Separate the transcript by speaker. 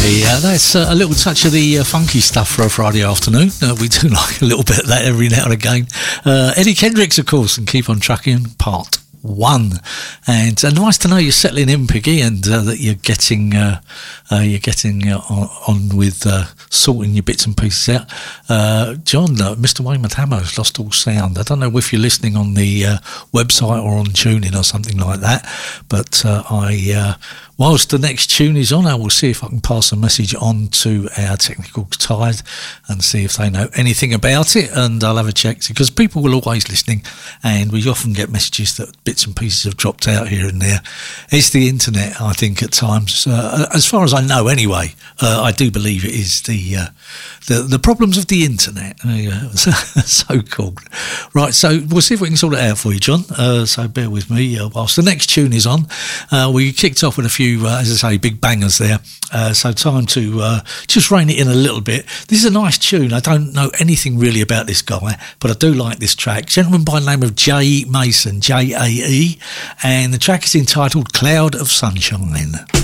Speaker 1: Yeah, that's a little touch of the funky stuff for a Friday afternoon. We do like a little bit of that every now and again. Eddie Kendricks, of course, and Keep On Trucking, Part 1. And nice to know you're settling in, Piggy, and that you're getting on with sorting your bits and pieces out. John, Mr. Wayman Hammer has lost all sound. I don't know if you're listening on the website or on TuneIn or something like that, but whilst the next tune is on, I will see if I can pass a message on to our technical side and see if they know anything about it, and I'll have a check, because people will always listening, and we often get messages that bits and pieces have dropped out here and there. It's the internet, I think, at times. As far as I know, anyway, I do believe it is the problems of the internet. So called. Right, so we'll see if we can sort it out for you, John. So bear with me whilst the next tune is on. We kicked off with a few, as I say, big bangers there. So time to just rein it in a little bit. This is a nice tune. I don't know anything really about this guy, but I do like this track. Gentleman by the name of Jay Mason, Jae, and the track is entitled Cloud of Sunshine.